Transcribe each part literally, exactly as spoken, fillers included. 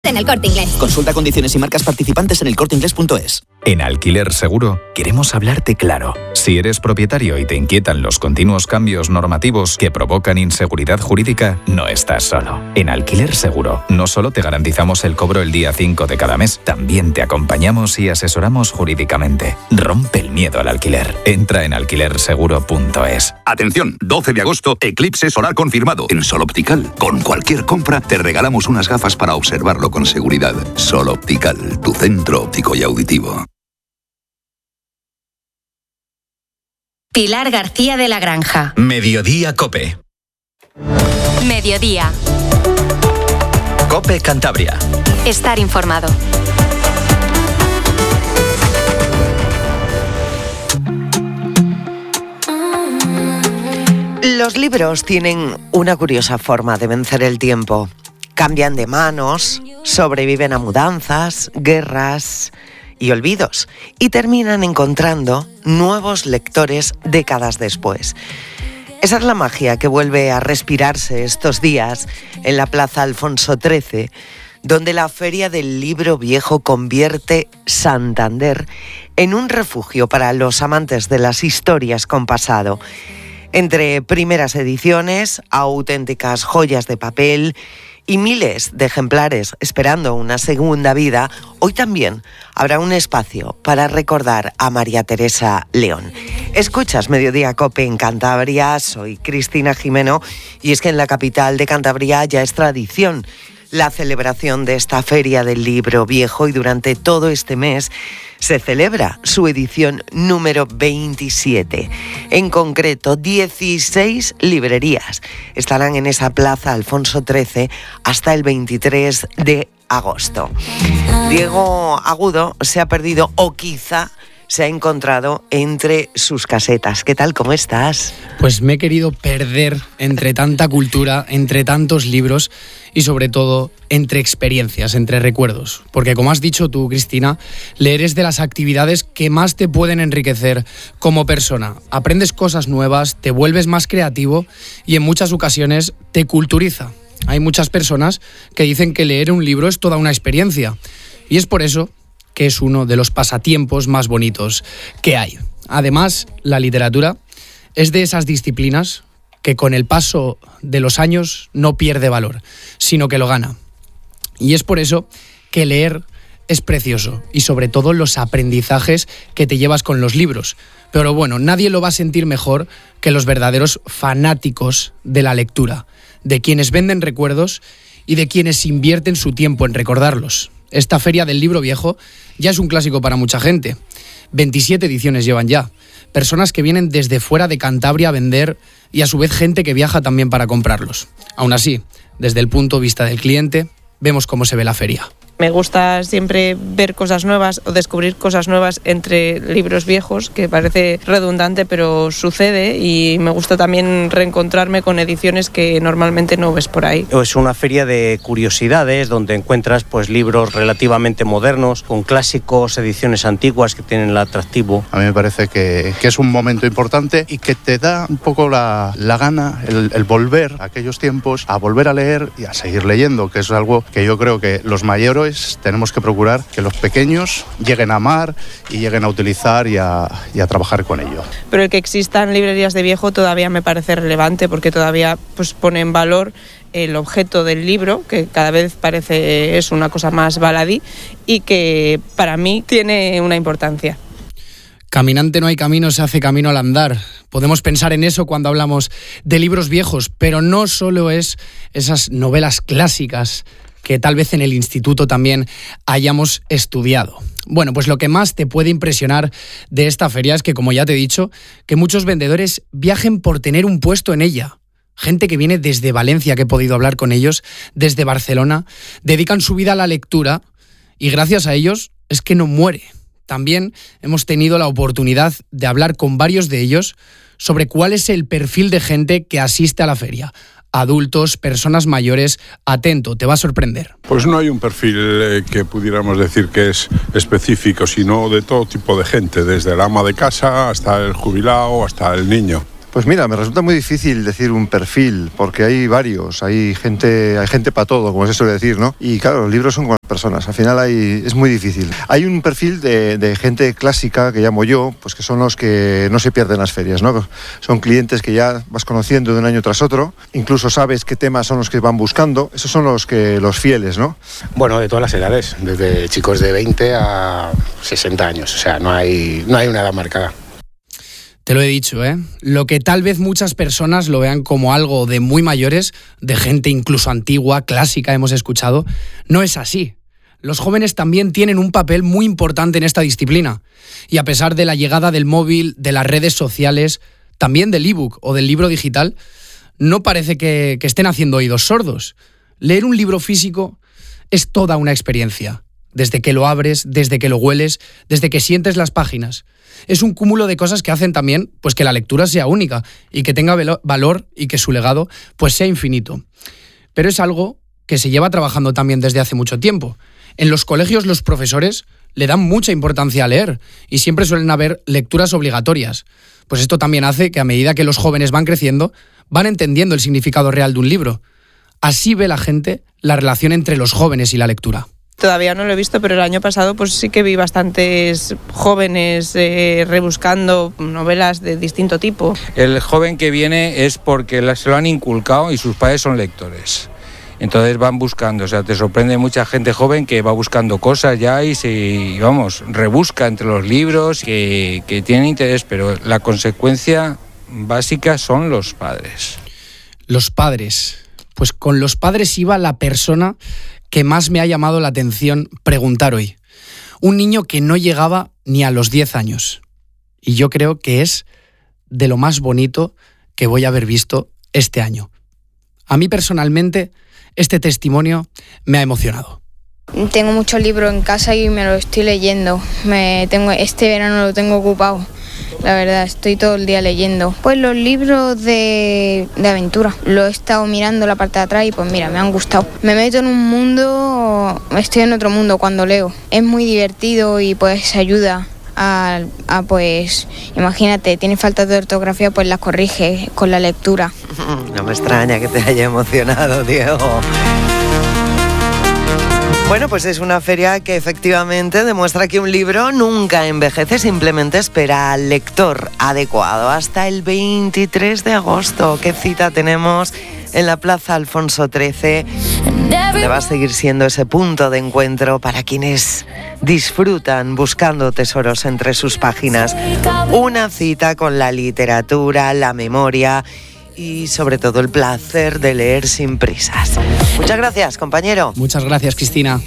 en El Corte Inglés. Consulta condiciones y marcas participantes en el corte inglés punto es. En Alquiler Seguro queremos hablarte claro. Si eres propietario y te inquietan los continuos cambios normativos que provocan inseguridad jurídica, no estás solo. En Alquiler Seguro no solo te garantizamos el cobro el día cinco de cada mes, también te acompañamos y asesoramos jurídicamente. Rompe el miedo al alquiler. Entra en alquiler seguro punto es. Atención, doce de agosto, eclipse solar confirmado. En Sol Optical, con cualquier compra, te regalamos unas gafas para observarlo con seguridad. Sol Optical, tu centro óptico y auditivo. Pilar García de la Granja. Mediodía Cope. Mediodía. Cope Cantabria. Estar informado. Los libros tienen una curiosa forma de vencer el tiempo. Cambian de manos, sobreviven a mudanzas, guerras y olvidos, y terminan encontrando nuevos lectores décadas después. Esa es la magia que vuelve a respirarse estos días en la Plaza Alfonso trece, donde la Feria del Libro Viejo convierte Santander en un refugio para los amantes de las historias con pasado. Entre primeras ediciones, auténticas joyas de papel y miles de ejemplares esperando una segunda vida, hoy también habrá un espacio para recordar a María Teresa León. Escuchas Mediodía Cope en Cantabria, soy Cristina Jimeno, y es que en la capital de Cantabria ya es tradición la celebración de esta Feria del Libro Viejo, y durante todo este mes se celebra su edición número veintisiete. En concreto, dieciséis librerías estarán en esa Plaza Alfonso trece hasta el veintitrés de agosto. Diego Agudo se ha perdido, o quizá se ha encontrado entre sus casetas. ¿Qué tal? ¿Cómo estás? Pues me he querido perder entre tanta cultura, entre tantos libros y sobre todo entre experiencias, entre recuerdos. Porque como has dicho tú, Cristina, leer es de las actividades que más te pueden enriquecer como persona. Aprendes cosas nuevas, te vuelves más creativo y en muchas ocasiones te culturiza. Hay muchas personas que dicen que leer un libro es toda una experiencia, y es por eso que es uno de los pasatiempos más bonitos que hay. Además, la literatura es de esas disciplinas que con el paso de los años no pierde valor, sino que lo gana. Y es por eso que leer es precioso, y sobre todo los aprendizajes que te llevas con los libros. Pero bueno, nadie lo va a sentir mejor que los verdaderos fanáticos de la lectura, de quienes venden recuerdos y de quienes invierten su tiempo en recordarlos. Esta Feria del Libro Viejo ya es un clásico para mucha gente. veintisiete ediciones llevan ya. Personas que vienen desde fuera de Cantabria a vender, y a su vez gente que viaja también para comprarlos. Aún así, desde el punto de vista del cliente, vemos cómo se ve la feria. Me gusta siempre ver cosas nuevas o descubrir cosas nuevas entre libros viejos, que parece redundante, pero sucede, y me gusta también reencontrarme con ediciones que normalmente no ves por ahí. Es una feria de curiosidades donde encuentras pues libros relativamente modernos, con clásicos, ediciones antiguas que tienen el atractivo. A mí me parece que, que es un momento importante y que te da un poco la, la gana, el, el volver a aquellos tiempos, a volver a leer y a seguir leyendo, que es algo que yo creo que los mayores tenemos que procurar que los pequeños lleguen a amar y lleguen a utilizar y a, y a trabajar con ello. Pero el que existan librerías de viejo todavía me parece relevante, porque todavía pues, pone en valor el objeto del libro, que cada vez parece es una cosa más baladí y que para mí tiene una importancia. Caminante no hay camino, se hace camino al andar. Podemos pensar en eso cuando hablamos de libros viejos, pero no solo es esas novelas clásicas que tal vez en el instituto también hayamos estudiado. Bueno, pues lo que más te puede impresionar de esta feria es que, como ya te he dicho, que muchos vendedores viajen por tener un puesto en ella. Gente que viene desde Valencia, que he podido hablar con ellos, desde Barcelona, dedican su vida a la lectura y gracias a ellos es que no muere. También hemos tenido la oportunidad de hablar con varios de ellos sobre cuál es el perfil de gente que asiste a la feria. Adultos, personas mayores, atento, te va a sorprender. Pues no hay un perfil eh, que pudiéramos decir que es específico, sino de todo tipo de gente, desde el ama de casa hasta el jubilado, hasta el niño. Pues mira, me resulta muy difícil decir un perfil, porque hay varios, hay gente, hay gente para todo, como se suele decir, ¿no? Y claro, los libros son con las personas, al final hay, es muy difícil. Hay un perfil de, de gente clásica, que llamo yo, pues que son los que no se pierden las ferias, ¿no? Son clientes que ya vas conociendo de un año tras otro, incluso sabes qué temas son los que van buscando, esos son los que los fieles, ¿no? Bueno, de todas las edades, desde chicos de veinte a sesenta años, o sea, no hay, no hay una edad marcada. Te lo he dicho, ¿eh? Lo que tal vez muchas personas lo vean como algo de muy mayores, de gente incluso antigua, clásica, hemos escuchado, no es así. Los jóvenes también tienen un papel muy importante en esta disciplina. Y a pesar de la llegada del móvil, de las redes sociales, también del ebook o del libro digital, no parece que, que estén haciendo oídos sordos. Leer un libro físico es toda una experiencia. Desde que lo abres, desde que lo hueles, desde que sientes las páginas. Es un cúmulo de cosas que hacen también pues, que la lectura sea única y que tenga velo- valor y que su legado pues, sea infinito. Pero es algo que se lleva trabajando también desde hace mucho tiempo. En los colegios los profesores le dan mucha importancia a leer y siempre suelen haber lecturas obligatorias. Pues esto también hace que a medida que los jóvenes van creciendo, van entendiendo el significado real de un libro. Así ve la gente la relación entre los jóvenes y la lectura. Todavía no lo he visto, pero el año pasado pues sí que vi bastantes jóvenes eh, rebuscando novelas de distinto tipo. El joven que viene es porque se lo han inculcado y sus padres son lectores. Entonces van buscando, o sea, te sorprende mucha gente joven que va buscando cosas ya y se, vamos, rebusca entre los libros, que, que tienen interés, pero la consecuencia básica son los padres. Los padres. Pues con los padres iba la persona que más me ha llamado la atención preguntar hoy. Un niño que no llegaba ni a los diez años. Y yo creo que es de lo más bonito que voy a haber visto este año. A mí personalmente, este testimonio me ha emocionado. Tengo muchos libros en casa y me los estoy leyendo. Me tengo, este verano lo tengo ocupado. La verdad, estoy todo el día leyendo. Pues los libros de, de aventura. Lo he estado mirando la parte de atrás y pues mira, me han gustado. Me meto en un mundo, estoy en otro mundo cuando leo. Es muy divertido y pues ayuda a, a pues, imagínate, tienes faltas de ortografía, pues las corriges con la lectura. No me extraña que te haya emocionado, Diego. Bueno, pues es una feria que efectivamente demuestra que un libro nunca envejece, simplemente espera al lector adecuado. Hasta el veintitrés de agosto, ¿qué cita tenemos en la Plaza Alfonso trece? Donde va a seguir siendo ese punto de encuentro para quienes disfrutan buscando tesoros entre sus páginas. Una cita con la literatura, la memoria y sobre todo el placer de leer sin prisas. Muchas gracias, compañero. Muchas gracias, Cristina.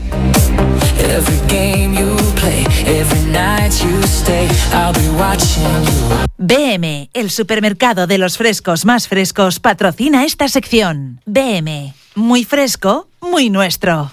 B M, el supermercado de los frescos más frescos, patrocina esta sección. B M, muy fresco, muy nuestro.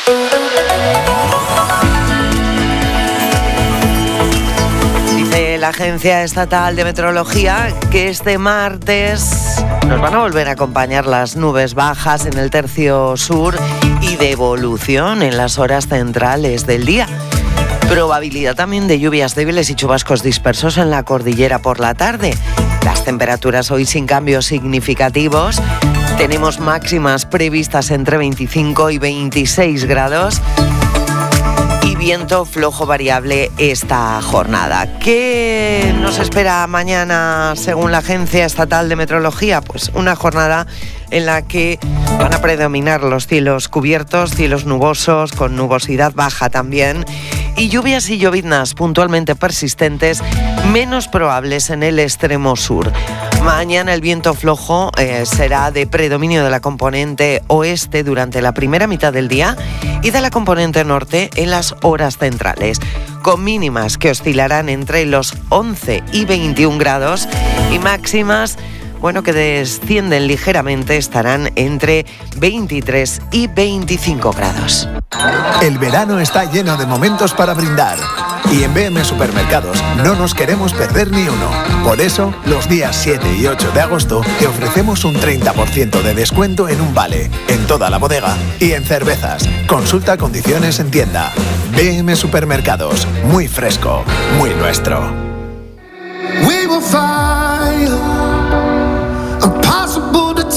La Agencia Estatal de Meteorología que este martes nos van a volver a acompañar las nubes bajas en el tercio sur y de evolución en las horas centrales del día. Probabilidad también de lluvias débiles y chubascos dispersos en la cordillera por la tarde. Las temperaturas hoy sin cambios significativos. Tenemos máximas previstas entre veinticinco y veintiséis grados. Y viento flojo variable esta jornada. ¿Qué nos espera mañana según la Agencia Estatal de Meteorología? Pues una jornada en la que van a predominar los cielos cubiertos, cielos nubosos, con nubosidad baja también, y lluvias y lloviznas puntualmente persistentes, menos probables en el extremo sur. Mañana el viento flojo eh, será de predominio de la componente oeste durante la primera mitad del día y de la componente norte en las horas centrales, con mínimas que oscilarán entre los once y veintiún grados y máximas, bueno, que descienden ligeramente, estarán entre veintitrés y veinticinco grados. El verano está lleno de momentos para brindar. Y en B M Supermercados no nos queremos perder ni uno. Por eso, los días siete y ocho de agosto te ofrecemos un treinta por ciento de descuento en un vale, en toda la bodega y en cervezas. Consulta condiciones en tienda. B M Supermercados, muy fresco, muy nuestro. We will fight.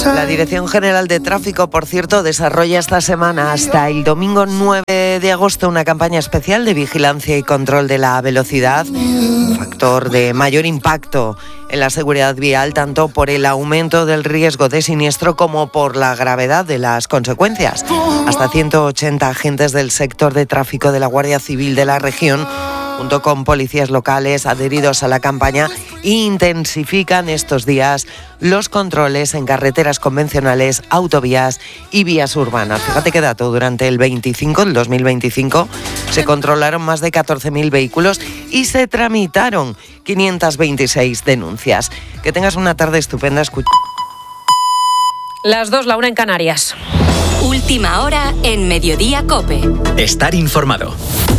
La Dirección General de Tráfico, por cierto, desarrolla esta semana hasta el domingo nueve de agosto una campaña especial de vigilancia y control de la velocidad, un factor de mayor impacto en la seguridad vial, tanto por el aumento del riesgo de siniestro como por la gravedad de las consecuencias. Hasta ciento ochenta agentes del sector de tráfico de la Guardia Civil de la región, junto con policías locales adheridos a la campaña, intensifican estos días los controles en carreteras convencionales, autovías y vías urbanas. Fíjate qué dato, durante el veinticinco, el dos mil veinticinco, se controlaron más de catorce mil vehículos y se tramitaron quinientas veintiséis denuncias. Que tengas una tarde estupenda. Escucha. Las dos, la una en Canarias. Última hora en Mediodía COPE. Estar informado.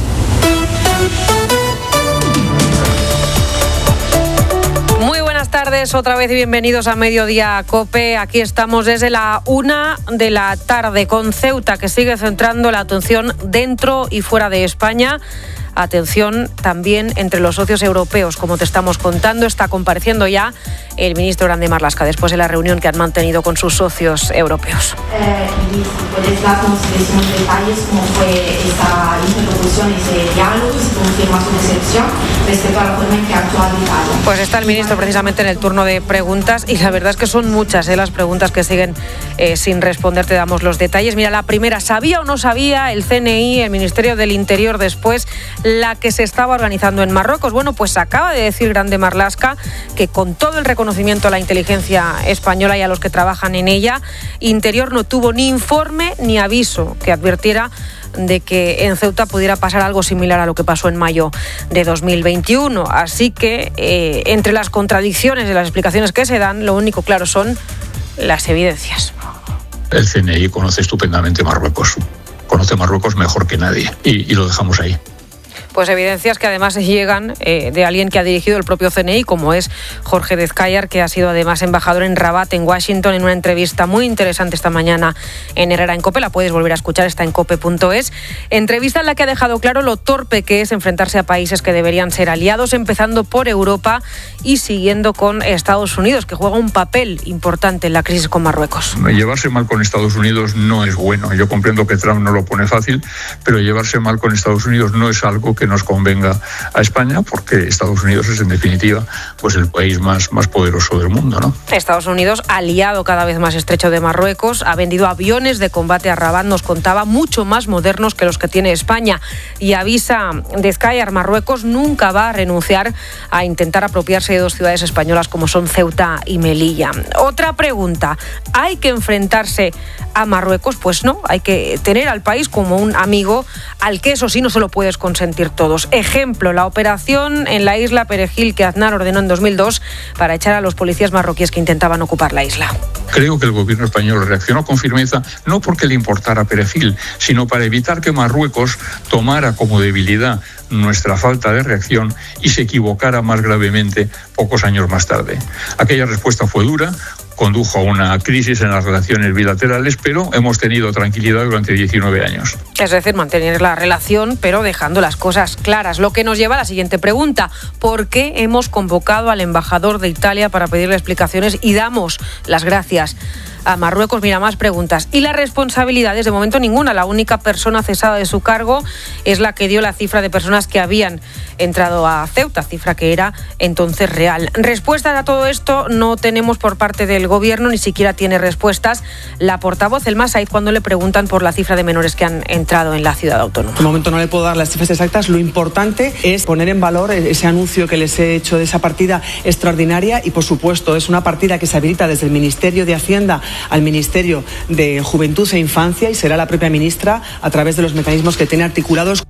Muy buenas tardes, otra vez y bienvenidos a Mediodía COPE. Aquí estamos desde la una de la tarde con Ceuta, que sigue centrando la atención dentro y fuera de España. Atención también entre los socios europeos, como te estamos contando. Está compareciendo ya el ministro Grande Marlaska después de la reunión que han mantenido con sus socios europeos. Eh, y si puedes darnos unos detalles cómo fue esa interlocución, ese diálogo, si confirma su decepción respecto a la forma en que ha actuado Italia. Pues está el ministro precisamente en el turno de preguntas y la verdad es que son muchas eh, las preguntas que siguen eh, sin responder. Te damos los detalles. Mira, la primera, ¿sabía o no sabía el C N I, el Ministerio del Interior, después la que se estaba organizando en Marruecos? Bueno, pues acaba de decir Grande Marlaska que con todo el reconocimiento a la inteligencia española y a los que trabajan en ella, Interior no tuvo ni informe ni aviso que advirtiera de que en Ceuta pudiera pasar algo similar a lo que pasó en mayo de dos mil veintiuno. Así que eh, entre las contradicciones de las explicaciones que se dan, lo único claro son las evidencias. El C N I conoce estupendamente Marruecos, conoce Marruecos mejor que nadie y, y lo dejamos ahí. Pues evidencias que además llegan eh, de alguien que ha dirigido el propio C N I, como es Jorge Dezcayar, que ha sido además embajador en Rabat, en Washington, en una entrevista muy interesante esta mañana en Herrera en COPE. La puedes volver a escuchar, está en cope punto es. Entrevista en la que ha dejado claro lo torpe que es enfrentarse a países que deberían ser aliados, empezando por Europa y siguiendo con Estados Unidos, que juega un papel importante en la crisis con Marruecos. Llevarse mal con Estados Unidos no es bueno. Yo comprendo que Trump no lo pone fácil, pero llevarse mal con Estados Unidos no es algo que nos convenga a España, porque Estados Unidos es en definitiva pues el país más, más poderoso del mundo, ¿no? Estados Unidos, aliado cada vez más estrecho de Marruecos, ha vendido aviones de combate a Rabat, nos contaba, mucho más modernos que los que tiene España, y avisa Dezcayar, Marruecos nunca va a renunciar a intentar apropiarse de dos ciudades españolas como son Ceuta y Melilla. Otra pregunta, ¿hay que enfrentarse a Marruecos? Pues no, hay que tener al país como un amigo al que eso sí no se lo puedes consentir todos. Ejemplo, la operación en la isla Perejil que Aznar ordenó en dos mil dos para echar a los policías marroquíes que intentaban ocupar la isla. Creo que el gobierno español reaccionó con firmeza, no porque le importara Perejil, sino para evitar que Marruecos tomara como debilidad nuestra falta de reacción y se equivocara más gravemente pocos años más tarde. Aquella respuesta fue dura, condujo a una crisis en las relaciones bilaterales, pero hemos tenido tranquilidad durante diecinueve años. Es decir, mantener la relación, pero dejando las cosas claras. Lo que nos lleva a la siguiente pregunta. ¿Por qué hemos convocado al embajador de Italia para pedirle explicaciones y damos las gracias a Marruecos? Mira, más preguntas. Y las responsabilidades, de momento ninguna. La única persona cesada de su cargo es la que dio la cifra de personas que habían entrado a Ceuta, cifra que era entonces real. Respuestas a todo esto no tenemos por parte del gobierno, ni siquiera tiene respuestas la portavoz, Elma Said, cuando le preguntan por la cifra de menores que han entrado en la ciudad autónoma. De momento no le puedo dar las cifras exactas. Lo importante es poner en valor ese anuncio que les he hecho de esa partida extraordinaria y, por supuesto, es una partida que se habilita desde el Ministerio de Hacienda al Ministerio de Juventud e Infancia y será la propia ministra, a través de los mecanismos que tiene articulados.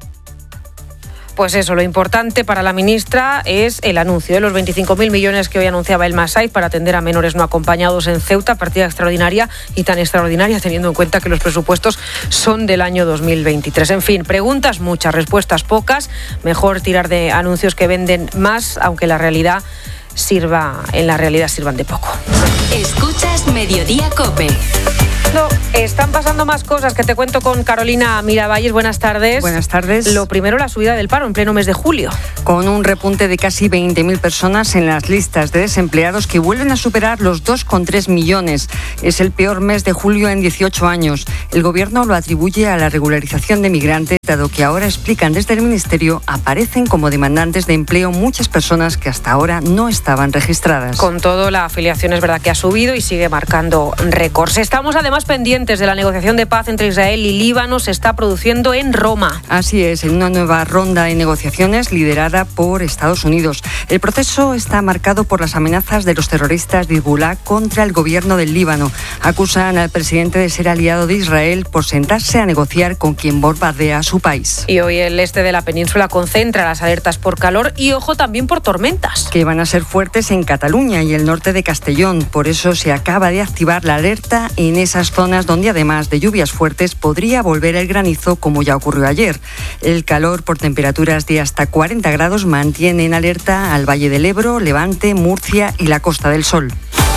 Pues eso, lo importante para la ministra es el anuncio de los veinticinco mil millones que hoy anunciaba el Masai para atender a menores no acompañados en Ceuta, partida extraordinaria y tan extraordinaria teniendo en cuenta que los presupuestos son del año dos mil veintitrés. En fin, preguntas muchas, respuestas pocas. Mejor tirar de anuncios que venden más, aunque la realidad sirva, en la realidad sirvan de poco. Escuchas Mediodía COPE. No, están pasando más cosas que te cuento con Carolina Miravalles. Buenas tardes. Buenas tardes. Lo primero, la subida del paro en pleno mes de julio. Con un repunte de casi veinte mil personas en las listas de desempleados que vuelven a superar los dos coma tres millones. Es el peor mes de julio en dieciocho años. El Gobierno lo atribuye a la regularización de migrantes, dado que ahora, explican desde el Ministerio, aparecen como demandantes de empleo muchas personas que hasta ahora no estaban registradas. Con todo, la afiliación es verdad que ha subido y sigue marcando récords. Estamos además pendientes de la negociación de paz entre Israel y Líbano. Se está produciendo en Roma. Así es, en una nueva ronda de negociaciones liderada por Estados Unidos. El proceso está marcado por las amenazas de los terroristas de Hezbollah contra el gobierno del Líbano. Acusan al presidente de ser aliado de Israel por sentarse a negociar con quien bombardea su país. Y hoy el este de la península concentra las alertas por calor y, ojo, también por tormentas. Que van a ser fuertes en Cataluña y el norte de Castellón. Por eso se acaba de activar la alerta en esas zonas donde, además de lluvias fuertes, podría volver el granizo, como ya ocurrió ayer. El calor por temperaturas de hasta cuarenta grados mantiene en alerta al Valle del Ebro, Levante, Murcia y la Costa del Sol.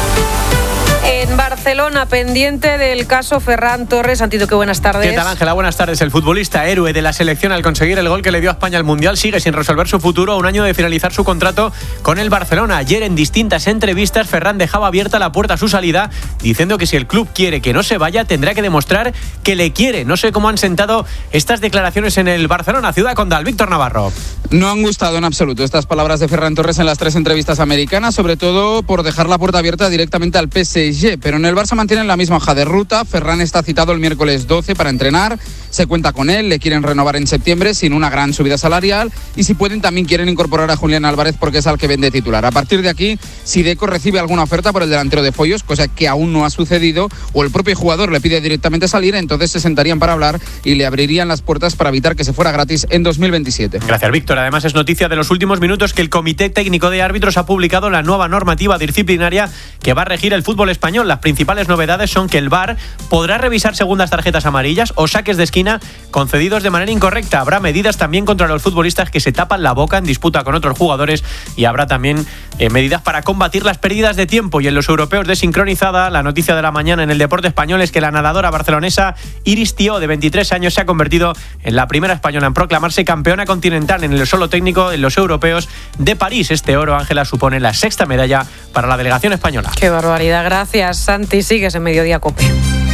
En Barcelona, pendiente del caso Ferran Torres. Santiago, buenas tardes. ¿Qué tal, Ángela? Buenas tardes. El futbolista héroe de la selección al conseguir el gol que le dio a España al Mundial sigue sin resolver su futuro a un año de finalizar su contrato con el Barcelona. Ayer, en distintas entrevistas, Ferran dejaba abierta la puerta a su salida, diciendo que si el club quiere que no se vaya, tendrá que demostrar que le quiere. No sé cómo han sentado estas declaraciones en el Barcelona, Ciudad Condal. Víctor Navarro. No han gustado en absoluto estas palabras de Ferran Torres en las tres entrevistas americanas, sobre todo por dejar la puerta abierta directamente al P S G. Pero en el Barça mantienen la misma hoja de ruta. Ferran está citado el miércoles doce para entrenar. Se cuenta con él, le quieren renovar en septiembre sin una gran subida salarial y si pueden también quieren incorporar a Julián Álvarez porque es al que vende titular. A partir de aquí, si Deco recibe alguna oferta por el delantero de Foyos, cosa que aún no ha sucedido, o el propio jugador le pide directamente salir, entonces se sentarían para hablar y le abrirían las puertas para evitar que se fuera gratis en dos mil veintisiete. Gracias, Víctor. Además, es noticia de los últimos minutos que el Comité Técnico de Árbitros ha publicado la nueva normativa disciplinaria que va a regir el fútbol español. Las principales novedades son que el V A R podrá revisar segundas tarjetas amarillas o saques de esquina concedidos de manera incorrecta. Habrá medidas también contra los futbolistas que se tapan la boca en disputa con otros jugadores y habrá también eh, medidas para combatir las pérdidas de tiempo. Y en los europeos de sincronizada, la noticia de la mañana en el deporte español es que la nadadora barcelonesa Iris Tió, de veintitrés años, se ha convertido en la primera española en proclamarse campeona continental en el solo técnico en los europeos de París. Este oro, Ángela, supone la sexta medalla para la delegación española. Qué barbaridad. Gracias, Santi. Sigues en Mediodía COPE.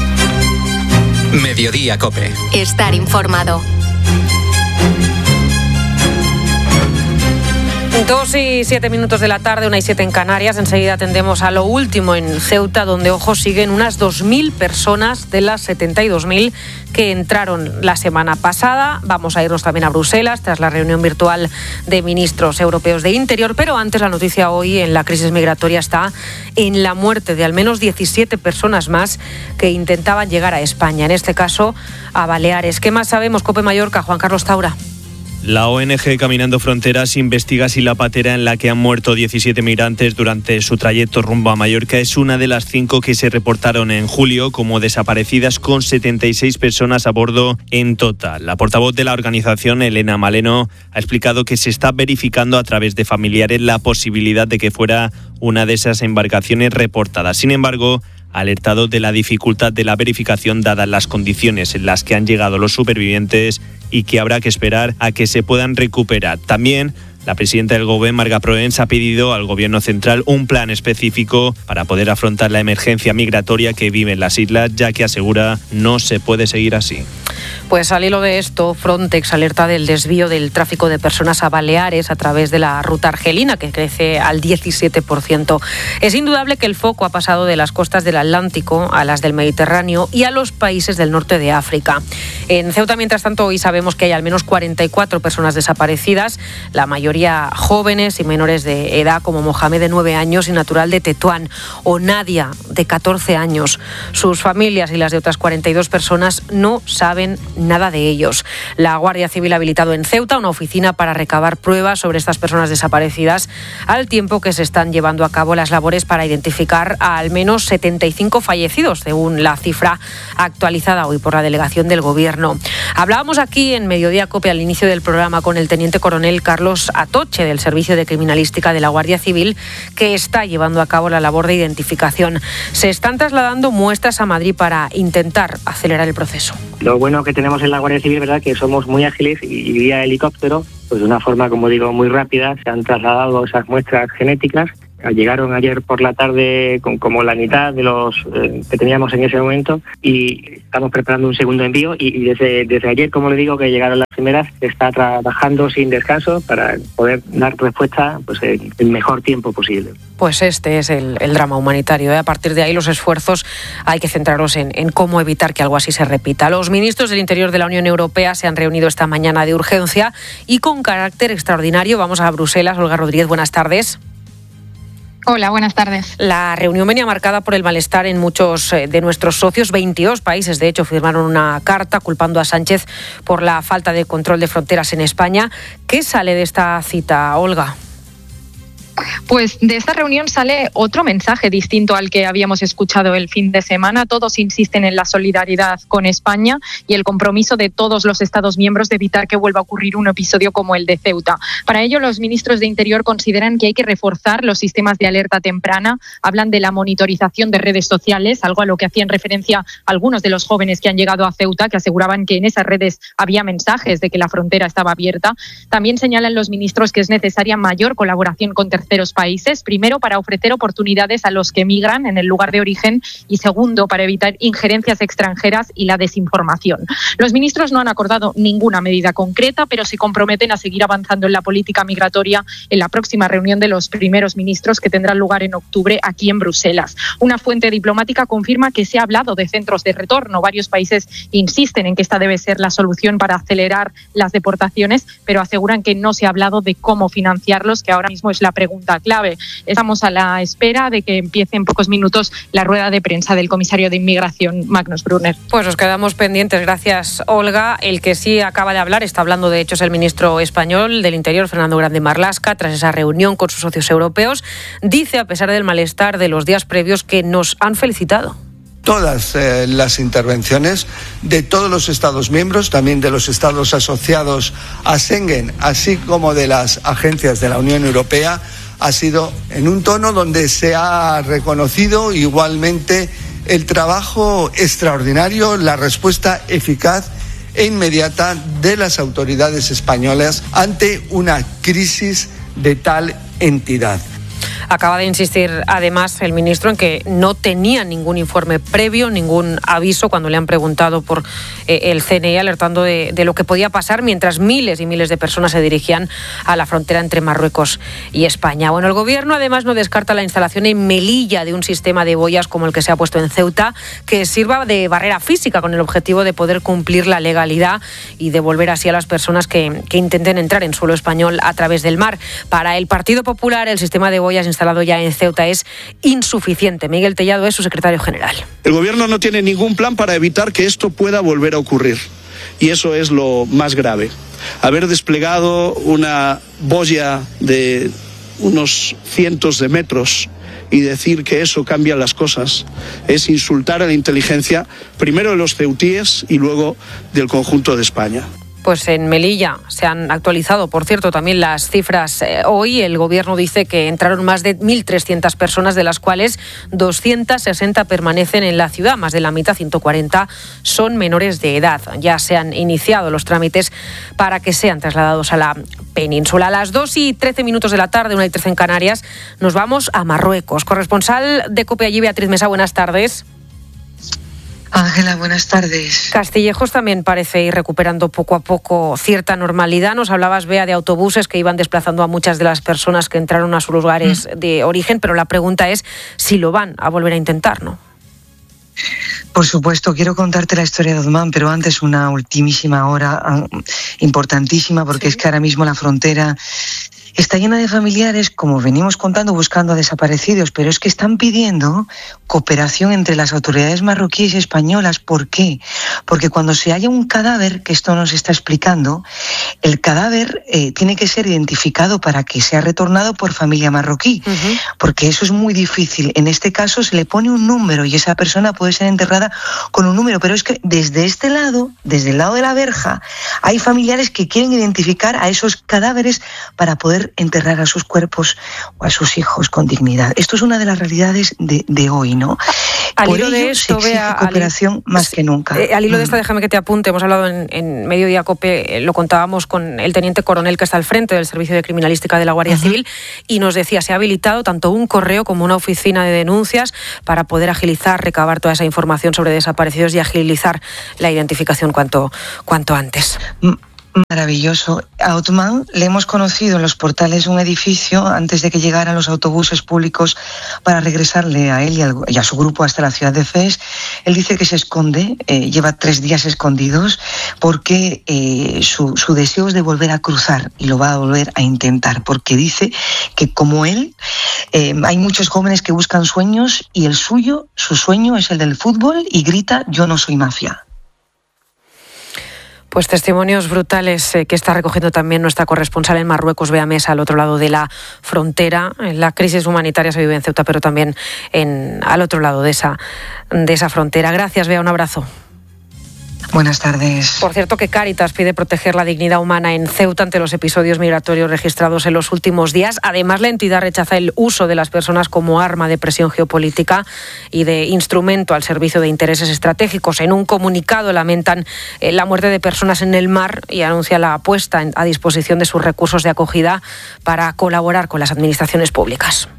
Mediodía COPE. Estar informado. Dos y siete minutos de la tarde, una y siete en Canarias. Enseguida atendemos a lo último en Ceuta, donde, ojo, siguen unas dos mil personas de las setenta y dos mil que entraron la semana pasada. Vamos a irnos también a Bruselas tras la reunión virtual de ministros europeos de Interior. Pero antes, la noticia hoy en la crisis migratoria está en la muerte de al menos diecisiete personas más que intentaban llegar a España, en este caso a Baleares. ¿Qué más sabemos? COPE Mallorca, Juan Carlos Taura. La O N G Caminando Fronteras investiga si la patera en la que han muerto diecisiete migrantes durante su trayecto rumbo a Mallorca es una de las cinco que se reportaron en julio como desaparecidas, con setenta y seis personas a bordo en total. La portavoz de la organización, Elena Maleno, ha explicado que se está verificando a través de familiares la posibilidad de que fuera una de esas embarcaciones reportadas. Sin embargo, ha alertado de la dificultad de la verificación dadas las condiciones en las que han llegado los supervivientes y que habrá que esperar a que se puedan recuperar. También la presidenta del Gobierno, Marga Proens, ha pedido al Gobierno central un plan específico para poder afrontar la emergencia migratoria que viven las islas, ya que asegura no se puede seguir así. Pues al hilo de esto, Frontex alerta del desvío del tráfico de personas a Baleares a través de la ruta argelina, que crece al diecisiete por ciento. Es indudable que el foco ha pasado de las costas del Atlántico a las del Mediterráneo y a los países del norte de África. En Ceuta, mientras tanto, hoy sabemos que hay al menos cuarenta y cuatro personas desaparecidas, la mayoría jóvenes y menores de edad, como Mohamed, de nueve años y natural de Tetuán, o Nadia, de catorce años. Sus familias y las de otras cuarenta y dos personas no saben saben nada de ellos. La Guardia Civil ha habilitado en Ceuta una oficina para recabar pruebas sobre estas personas desaparecidas, al tiempo que se están llevando a cabo las labores para identificar a al menos setenta y cinco fallecidos, según la cifra actualizada hoy por la delegación del Gobierno. Hablábamos aquí en Mediodía Cope al inicio del programa con el teniente coronel Carlos Atoche, del Servicio de Criminalística de la Guardia Civil, que está llevando a cabo la labor de identificación. Se están trasladando muestras a Madrid para intentar acelerar el proceso. Lo bueno que tenemos en la Guardia Civil, ¿verdad?, que somos muy ágiles y vía helicóptero, pues de una forma, como digo, muy rápida, se han trasladado esas muestras genéticas. Llegaron ayer por la tarde con como la mitad de los eh, que teníamos en ese momento y estamos preparando un segundo envío y, y desde, desde ayer, como le digo, que llegaron las primeras, se está trabajando sin descanso para poder dar respuesta pues en el mejor tiempo posible. Pues este es el, el drama humanitario, ¿eh? A partir de ahí los esfuerzos hay que centrarlos en, en cómo evitar que algo así se repita. Los ministros del Interior de la Unión Europea se han reunido esta mañana de urgencia y con carácter extraordinario. Vamos a Bruselas. Olga Rodríguez, buenas tardes. Hola, buenas tardes. La reunión venía marcada por el malestar en muchos de nuestros socios. veintidós países, de hecho, firmaron una carta culpando a Sánchez por la falta de control de fronteras en España. ¿Qué sale de esta cita, Olga? Pues de esta reunión sale otro mensaje distinto al que habíamos escuchado el fin de semana. Todos insisten en la solidaridad con España y el compromiso de todos los Estados miembros de evitar que vuelva a ocurrir un episodio como el de Ceuta. Para ello, los ministros de Interior consideran que hay que reforzar los sistemas de alerta temprana. Hablan de la monitorización de redes sociales, algo a lo que hacían referencia algunos de los jóvenes que han llegado a Ceuta, que aseguraban que en esas redes había mensajes de que la frontera estaba abierta. También señalan los ministros que es necesaria mayor colaboración con terceros países, primero para ofrecer oportunidades a los que emigran en el lugar de origen y segundo para evitar injerencias extranjeras y la desinformación. Los ministros no han acordado ninguna medida concreta, pero se comprometen a seguir avanzando en la política migratoria en la próxima reunión de los primeros ministros que tendrá lugar en octubre aquí en Bruselas. Una fuente diplomática confirma que se ha hablado de centros de retorno. Varios países insisten en que esta debe ser la solución para acelerar las deportaciones, pero aseguran que no se ha hablado de cómo financiarlos, que ahora mismo es la pregunta clave. Estamos a la espera de que empiece en pocos minutos la rueda de prensa del comisario de Inmigración, Magnus Brunner. Pues nos quedamos pendientes. Gracias, Olga. El que sí acaba de hablar, está hablando de hecho, es el ministro español del Interior, Fernando Grande Marlaska, tras esa reunión con sus socios europeos. Dice, a pesar del malestar de los días previos, que nos han felicitado. Todas eh, las intervenciones de todos los Estados miembros, también de los Estados asociados a Schengen, así como de las agencias de la Unión Europea, ha sido en un tono donde se ha reconocido igualmente el trabajo extraordinario, la respuesta eficaz e inmediata de las autoridades españolas ante una crisis de tal entidad. Acaba de insistir además el ministro en que no tenía ningún informe previo, ningún aviso cuando le han preguntado por eh, el C N I, alertando de, de lo que podía pasar mientras miles y miles de personas se dirigían a la frontera entre Marruecos y España. Bueno, el gobierno además no descarta la instalación en Melilla de un sistema de boyas como el que se ha puesto en Ceuta, que sirva de barrera física con el objetivo de poder cumplir la legalidad y devolver así a las personas que, que intenten entrar en suelo español a través del mar. Para el Partido Popular, el sistema de boyas instalado ya en Ceuta es insuficiente. Miguel Tellado es su secretario general. El gobierno no tiene ningún plan para evitar que esto pueda volver a ocurrir. Y eso es lo más grave. Haber desplegado una boya de unos cientos de metros y decir que eso cambia las cosas es insultar a la inteligencia, primero de los ceutíes y luego del conjunto de España. Pues en Melilla se han actualizado, por cierto, también las cifras. Hoy el gobierno dice que entraron más de mil trescientas personas, de las cuales doscientas sesenta permanecen en la ciudad. Más de la mitad, ciento cuarenta, son menores de edad. Ya se han iniciado los trámites para que sean trasladados a la península. A las dos y trece minutos de la tarde, una y trece en Canarias, nos vamos a Marruecos. Corresponsal de COPE allí, Beatriz Mesa, buenas tardes. Ángela, buenas tardes. Castillejos también parece ir recuperando poco a poco cierta normalidad. Nos hablabas, Bea, de autobuses que iban desplazando a muchas de las personas que entraron a sus lugares mm. de origen, pero la pregunta es si lo van a volver a intentar, ¿no? Por supuesto, quiero contarte la historia de Othman, pero antes una ultimísima hora importantísima, porque sí. es que ahora mismo la frontera está llena de familiares, como venimos contando, buscando a desaparecidos, pero es que están pidiendo cooperación entre las autoridades marroquíes y españolas. ¿Por qué? Porque cuando se halla un cadáver, que esto nos está explicando, el cadáver eh, tiene que ser identificado para que sea retornado por familia marroquí, uh-huh. porque eso es muy difícil. En este caso se le pone un número y esa persona puede ser enterrada con un número, pero es que desde este lado, desde el lado de la verja, hay familiares que quieren identificar a esos cadáveres para poder enterrar a sus cuerpos o a sus hijos con dignidad. Esto es una de las realidades de, de hoy, ¿no? Al Por hilo ello de esto, se exige Bea, cooperación al, más que nunca. Eh, al hilo de esto, déjame que te apunte, hemos hablado en, en Mediodía COPE, eh, lo contábamos con el teniente coronel que está al frente del Servicio de Criminalística de la Guardia uh-huh. Civil, y nos decía, se ha habilitado tanto un correo como una oficina de denuncias para poder agilizar, recabar toda esa información sobre desaparecidos y agilizar la identificación cuanto, cuanto antes. Maravilloso. A Othman le hemos conocido en los portales de un edificio antes de que llegaran los autobuses públicos para regresarle a él y, al, y a su grupo hasta la ciudad de Fez. Él dice que se esconde, eh, lleva tres días escondidos porque eh, su, su deseo es de volver a cruzar y lo va a volver a intentar, porque dice que como él eh, hay muchos jóvenes que buscan sueños y el suyo, su sueño es el del fútbol y grita: yo no soy mafia. Pues testimonios brutales eh, que está recogiendo también nuestra corresponsal en Marruecos, Bea Mesa, al otro lado de la frontera. La crisis humanitaria se vive en Ceuta, pero también en, al otro lado de esa, de esa frontera. Gracias, Bea, un abrazo. Buenas tardes. Por cierto, que Cáritas pide proteger la dignidad humana en Ceuta ante los episodios migratorios registrados en los últimos días. Además, la entidad rechaza el uso de las personas como arma de presión geopolítica y de instrumento al servicio de intereses estratégicos. En un comunicado lamentan eh, la muerte de personas en el mar y anuncia la puesta en, a disposición de sus recursos de acogida para colaborar con las administraciones públicas.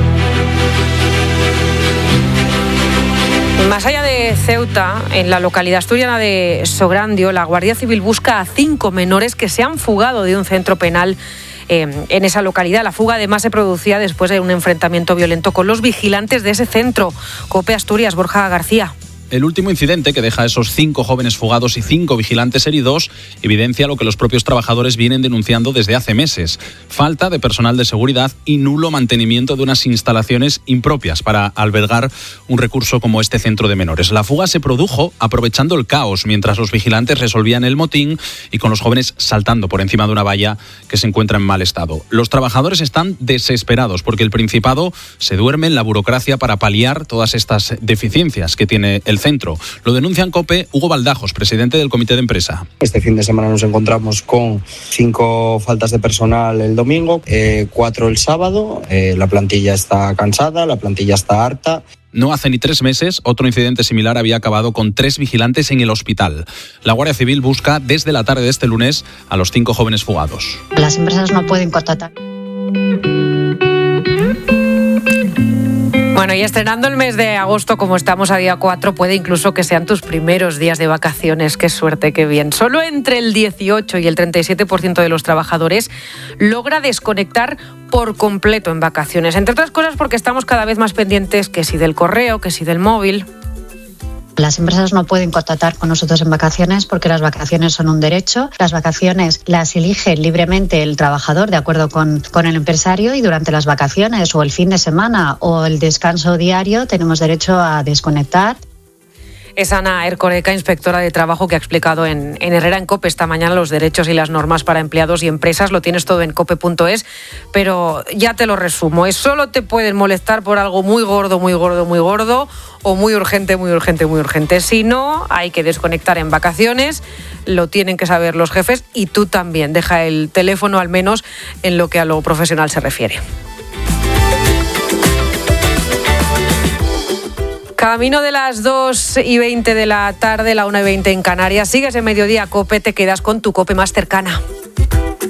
Más allá de Ceuta, en la localidad asturiana de Sograndio, la Guardia Civil busca a cinco menores que se han fugado de un centro penal eh, en esa localidad. La fuga además se producía después de un enfrentamiento violento con los vigilantes de ese centro. COPE Asturias, Borja García. El último incidente, que deja a esos cinco jóvenes fugados y cinco vigilantes heridos, evidencia lo que los propios trabajadores vienen denunciando desde hace meses: falta de personal de seguridad y nulo mantenimiento de unas instalaciones impropias para albergar un recurso como este centro de menores. La fuga se produjo aprovechando el caos mientras los vigilantes resolvían el motín y con los jóvenes saltando por encima de una valla que se encuentra en mal estado. Los trabajadores están desesperados porque el Principado se duerme en la burocracia para paliar todas estas deficiencias que tiene el centro. Lo denuncian COPE Hugo Baldajos, presidente del comité de empresa. Este fin de semana nos encontramos con cinco faltas de personal el domingo, eh, cuatro el sábado. Eh, la plantilla está cansada, la plantilla está harta. No hace ni tres meses, otro incidente similar había acabado con tres vigilantes en el hospital. La Guardia Civil busca desde la tarde de este lunes a los cinco jóvenes fugados. Las empresas no pueden contratar. Bueno, y estrenando el mes de agosto, como estamos a día cuatro, puede incluso que sean tus primeros días de vacaciones. ¡Qué suerte, qué bien! Solo entre el dieciocho y el treinta y siete por ciento de los trabajadores logra desconectar por completo en vacaciones. Entre otras cosas porque estamos cada vez más pendientes que si del correo, que si del móvil. Las empresas no pueden contratar con nosotros en vacaciones porque las vacaciones son un derecho. Las vacaciones las elige libremente el trabajador de acuerdo con, con el empresario, y durante las vacaciones o el fin de semana o el descanso diario tenemos derecho a desconectar. Es Ana Ercoreca, inspectora de trabajo, que ha explicado en, en Herrera en COPE esta mañana los derechos y las normas para empleados y empresas. Lo tienes todo en cope punto es, pero ya te lo resumo. Es solo te pueden molestar por algo muy gordo, muy gordo, muy gordo, o muy urgente, muy urgente, muy urgente. Si no, hay que desconectar en vacaciones. Lo tienen que saber los jefes y tú también. Deja el teléfono, al menos en lo que a lo profesional se refiere. Camino de las dos y veinte de la tarde, la una y veinte en Canarias. Sigues en Mediodía COPE, te quedas con tu COPE más cercana.